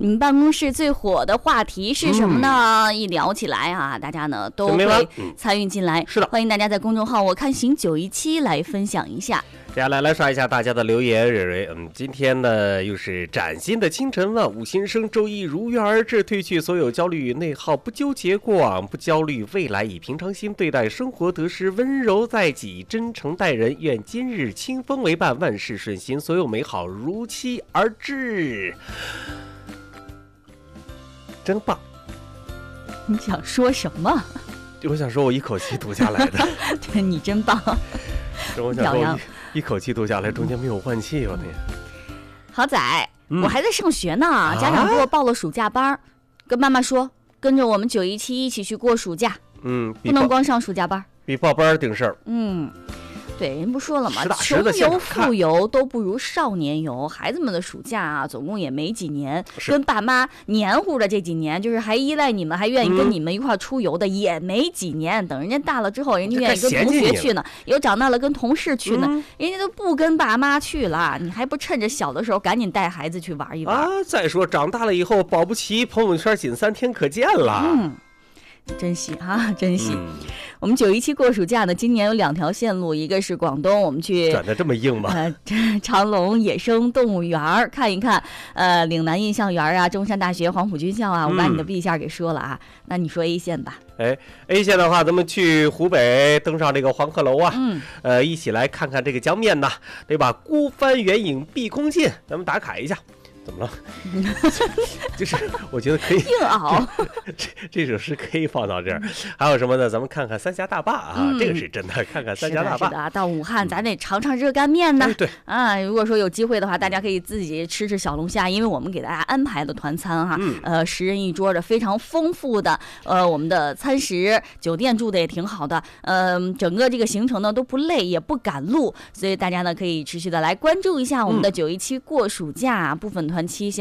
你们办公室最火的话题是什么呢？一聊起来啊，大家呢都会参与进来。 是的， 欢迎大家在公众号我看行917来分享一下。 接下来刷一下大家的留言，蕊蕊，今天呢又是崭新的清晨，万物新生，周一如约而至，褪去所有焦虑与内耗，不纠结过往，不焦虑未来，以平常心对待生活得失，温柔在己，真诚待人，愿今日清风为伴，万事顺心，所有美好如期而至。真棒！ 你想说什么？ 我想说我一口气读下来的。 对，你真棒！ 我想说一口气读下来，中间没有换气，我的天！ 好仔，我还在上学呢，家长给我报了暑假班，跟妈妈说，跟着我们917一起去过暑假。不能光上暑假班， 比报班顶事儿。 对，人不说了吗？穷游富游都不如少年游。孩子们的暑假啊，总共也没几年，跟爸妈黏糊的这几年，就是还依赖你们，还愿意跟你们一块出游的，也没几年。等人家大了之后，人家愿意跟同学去呢，有长大了跟同事去呢，人家都不跟爸妈去了。你还不趁着小的时候赶紧带孩子去玩一玩啊？ 再说长大了以后，保不齐朋友圈仅3天可见了。 珍惜啊，珍惜！我们917过暑假呢，今年有2条线路，一个是广东，我们去转得这么硬吗？ 长隆野生动物园看一看，岭南印象园啊，中山大学黄埔军校啊，我把你的 B 线给说了啊，那你说 A 线吧。 A 线的话，咱们去湖北登上这个黄鹤楼啊，一起来看看这个江面呐，对吧？孤帆远影碧空尽，咱们打卡一下。怎么了？就是我觉得可以硬熬。 这首诗可以放到这儿。还有什么呢？咱们看看三峡大坝啊，这个是真的。看看三峡大坝。 是的，到武汉咱得尝尝热干面呢。 对啊，如果说有机会的话，大家可以自己吃吃小龙虾，因为我们给大家安排的团餐哈，10人一桌的非常丰富的我们的餐食，酒店住的也挺好的，整个这个行程呢都不累也不赶路，所以大家呢可以持续的来关注一下我们的917过暑假部分团期。